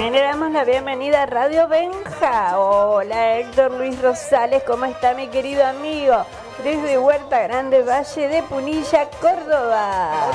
También le damos la bienvenida a Radio Benja. Hola Héctor Luis Rosales, ¿cómo está mi querido amigo? Desde Huerta Grande, Valle de Punilla, Córdoba.